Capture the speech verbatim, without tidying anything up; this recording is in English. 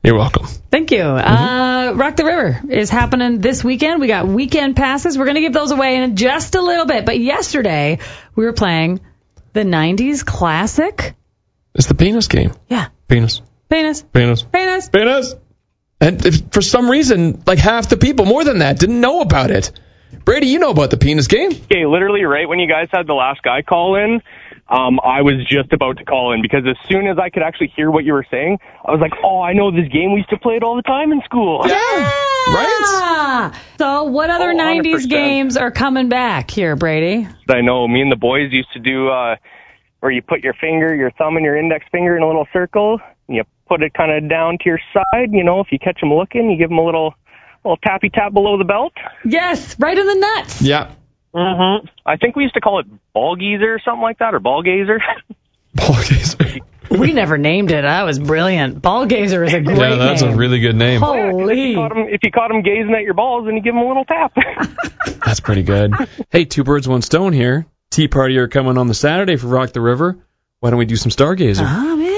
You're welcome. Thank you. Mm-hmm. Uh, Rock the River is happening this weekend. We got weekend passes. We're going to give those away in just a little bit. But yesterday, we were playing the nineties classic. It's the penis game. Yeah. Penis. Penis. Penis. Penis. Penis. And if, for some reason, like half the people, more than that, didn't know about it. Brady, you know about the penis game. Okay, literally right when you guys had the last guy call in, um, I was just about to call in because as soon as I could actually hear what you were saying, I was like, oh, I know this game. We used to play it all the time in school. Yeah, right? So what other oh, nineties games are coming back here, Brady? I know. Me and the boys used to do uh, where you put your finger, your thumb and your index finger in a little circle, and you put it kind of down to your side. You know, if you catch them looking, you give them a little... little tappy tap below the belt. Yes, right in the nuts. Yeah. Mm-hmm. I think we used to call it ball geezer or something like that, or ball gazer. Ball gazer. We never named it. That was brilliant. Ball gazer is a great name. Yeah, that's name. a really good name. Holy. If you, caught him, if you caught him gazing at your balls, then you give him a little tap. That's pretty good. Hey, two birds, one stone here. Tea party are coming on the Saturday for Rock the River. Why don't we do some Stargazer? Oh, man.